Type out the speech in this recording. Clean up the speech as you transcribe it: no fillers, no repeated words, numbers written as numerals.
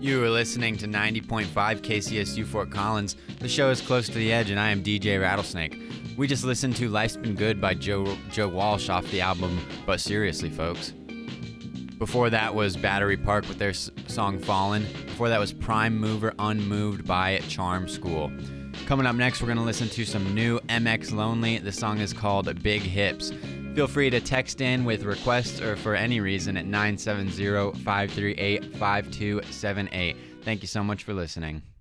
You are listening to 90.5 KCSU Fort Collins. The show is Close to the Edge, and I am DJ Rattlesnake. We just listened to Life's Been Good by Joe Walsh off the album But Seriously, Folks. Before that was Battery Park with their song Fallen. Before that was Prime Mover Unmoved by Charm School. Coming up next, we're going to listen to some new MX Lonely. The song is called Big Hips. Feel free to text in with requests or for any reason at 970-538-5278. Thank you so much for listening.